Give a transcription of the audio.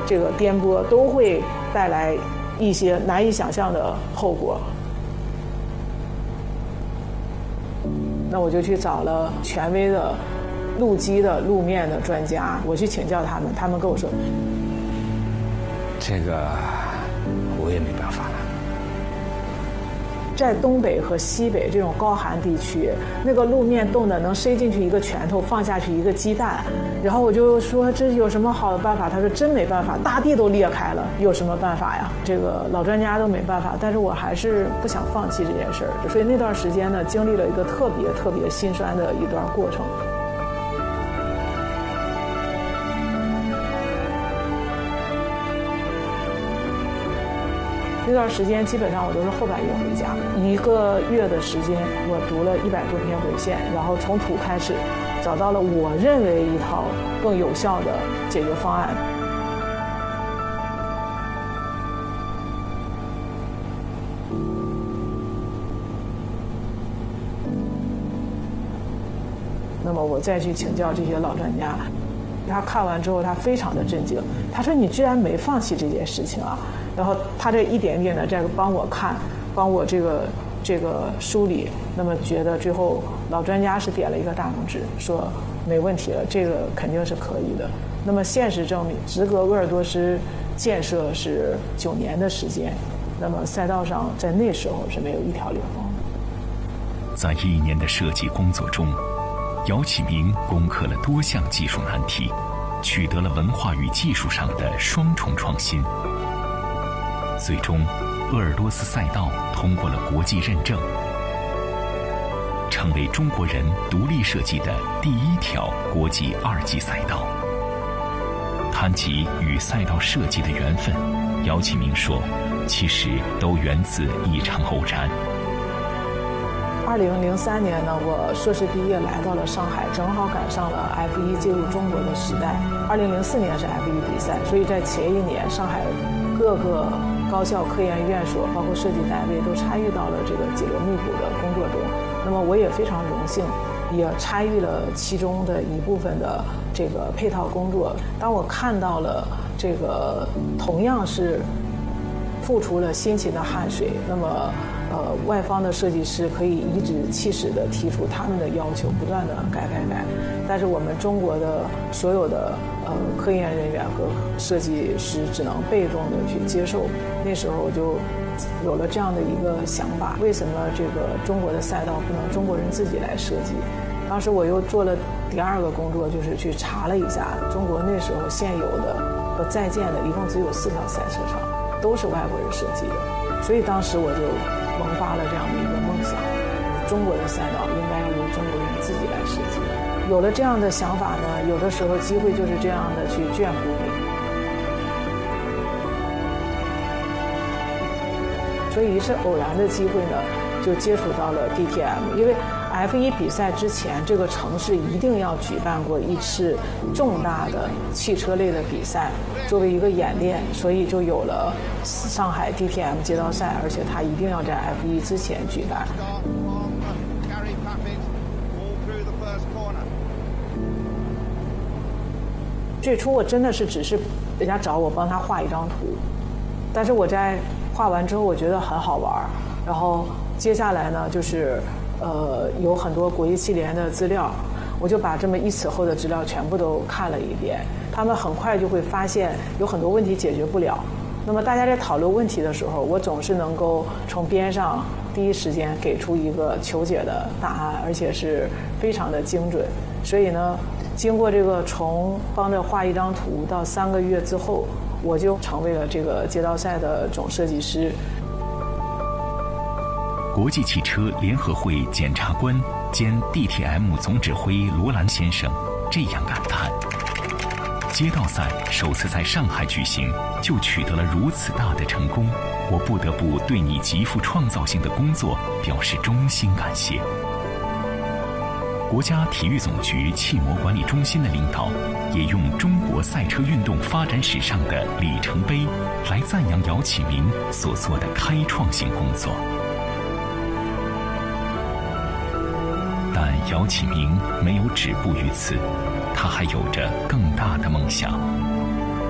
这个颠簸，都会带来一些难以想象的后果。那我就去找了权威的路基的路面的专家，我去请教他们，他们跟我说， 这个我也没办法了。 在东北和西北这种高寒地区，那个路面冻的能塞进去一个拳头，放下去一个鸡蛋。然后我就说这有什么好的办法？他说真没办法，大地都裂开了，有什么办法呀？这个老专家都没办法，但是我还是不想放弃这件事儿。所以那段时间呢，经历了一个特别心酸的一段过程。那段时间基本上我都是后半夜回家，1个月的时间，我读了100多篇文献，然后从土开始，找到了我认为一套更有效的解决方案。那么我再去请教这些老专家，他看完之后，他非常的震惊，他说：“你居然没放弃这件事情啊！”然后他这一点点的这个帮我看，帮我这个梳理，那么觉得最后老专家是点了一个大拇指，说没问题了，这个肯定是可以的。那么现实证明，直格鄂尔多斯建设是9年的时间，那么赛道上在那时候是没有一条裂缝的。 在1年的设计工作中，姚启明攻克了多项技术难题，取得了文化与技术上的双重创新。最终，鄂尔多斯赛道通过了国际认证，成为中国人独立设计的第1条国际2级赛道。谈及与赛道设计的缘分，姚启明说，其实都源自一场偶然。 2003年呢，我硕士毕业来到了上海，正好赶上了 F1进入中国的时代。2004年是 F1比赛，所以在前1年，上海各个高校、科研院所，包括设计单位都参与到了这个紧锣密鼓的工作中。那么我也非常荣幸，也参与了其中的一部分的这个配套工作。当我看到了这个同样是付出了辛勤的汗水，那么外方的设计师可以颐指气使地提出他们的要求，不断地改，但是我们中国的所有的科研人员和设计师只能被动地去接受。那时候我就有了这样的一个想法：为什么这个中国的赛道不能中国人自己来设计？当时我又做了第2个工作，就是去查了一下中国那时候现有的和在建的一共只有4条赛车场，都是外国人设计的。所以当时我就萌发了这样的一个梦想，中国的赛道应该要由中国人自己来设计。有了这样的想法呢，有的时候机会就是这样的去眷顾你。所以一次偶然的机会呢，就接触到了 DTM， 因为 F1比赛之前，这个城市一定要举办过一次重大的汽车类的比赛，作为一个演练，所以就有了上海 DTM 街道赛，而且它一定要在 F1之前举办。最初我真的是只是人家找我帮他画一张图，但是我在画完之后，我觉得很好玩，然后接下来呢，就是有很多国际汽联的资料，我就把这么1尺厚的资料全部都看了一遍。他们很快就会发现有很多问题解决不了。那么大家在讨论问题的时候，我总是能够从边上第一时间给出一个求解的答案，而且是非常的精准。所以呢，经过这个从帮着画一张图到3个月之后，我就成为了这个街道赛的总设计师。 国际汽车联合会检察官兼 DTM 总指挥罗兰先生这样感叹：街道赛首次在上海举行，就取得了如此大的成功，我不得不对你极富创造性的工作表示衷心感谢。国家体育总局汽模管理中心的领导也用中国赛车运动发展史上的里程碑来赞扬姚启明所做的开创性工作。但姚启明没有止步于此，他还有着更大的梦想。